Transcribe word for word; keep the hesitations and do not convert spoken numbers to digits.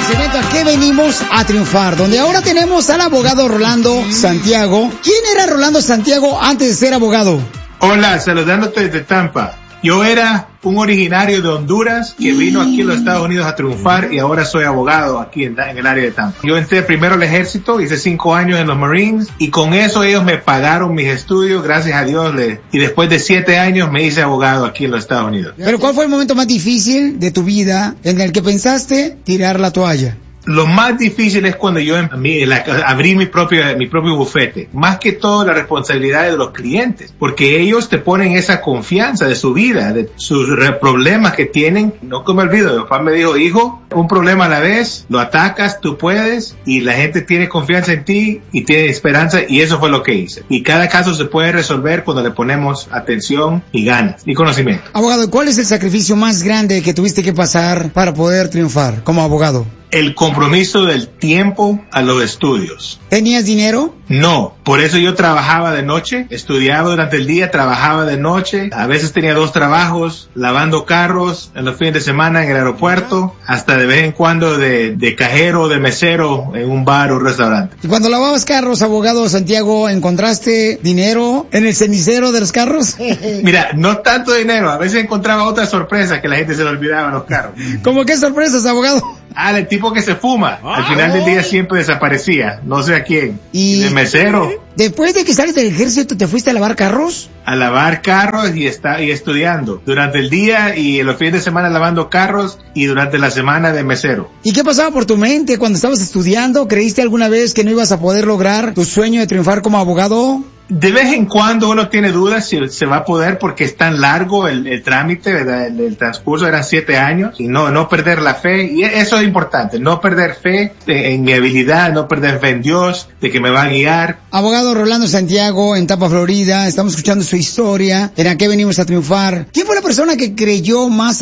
el segmento ¿A qué venimos a triunfar? Donde ahora tenemos al abogado Rolando Santiago. ¿Quién era Rolando Santiago antes de ser abogado? Hola, saludándote desde Tampa. Yo era un originario de Honduras que vino aquí a los Estados Unidos a triunfar y ahora soy abogado aquí en, en el área de Tampa. Yo entré primero al ejército, hice cinco años en los Marines y con eso ellos me pagaron mis estudios, gracias a Dios. Le, y después de siete años me hice abogado aquí en los Estados Unidos. Pero ¿cuál fue el momento más difícil de tu vida en el que pensaste tirar la toalla? Lo más difícil es cuando yo abrí mi propio, mi propio bufete. Más que todo la responsabilidad de los clientes. Porque ellos te ponen esa confianza de su vida, de sus problemas que tienen. No que me olvido, mi papá me dijo, hijo, un problema a la vez, lo atacas, tú puedes, y la gente tiene confianza en ti y tiene esperanza, y eso fue lo que hice. Y cada caso se puede resolver cuando le ponemos atención y ganas y conocimiento. Abogado, ¿cuál es el sacrificio más grande que tuviste que pasar para poder triunfar como abogado? El compromiso del tiempo a los estudios. ¿Tenías dinero? No, por eso yo trabajaba de noche, estudiaba durante el día, trabajaba de noche, a veces tenía dos trabajos, lavando carros en los fines de semana en el aeropuerto, hasta de vez en cuando de, de cajero o de mesero en un bar o restaurante. Y cuando lavabas carros, abogado Santiago, ¿encontraste dinero en el cenicero de los carros? Mira, no tanto dinero, a veces encontraba otras sorpresas que la gente se le olvidaba en los carros. ¿Cómo qué sorpresas, abogado? Ah, el tipo que se fuma. Al final del día siempre desaparecía. No sé a quién. ¿Y de mesero? Después de que sales del ejército, ¿te fuiste a lavar carros? A lavar carros y está y estudiando. Durante el día y en los fines de semana lavando carros y durante la semana de mesero. ¿Y qué pasaba por tu mente cuando estabas estudiando? ¿Creíste alguna vez que no ibas a poder lograr tu sueño de triunfar como abogado? De vez en cuando uno tiene dudas si se va a poder porque es tan largo el, el trámite, ¿verdad? El, el transcurso eran siete años y no, no perder la fe, y eso es importante, no perder fe en mi habilidad, no perder fe en Dios, de que me va a guiar. Abogado Rolando Santiago en Tampa, Florida, estamos escuchando su historia, en ¿A qué venimos a triunfar? ¿Quién fue la persona que creyó más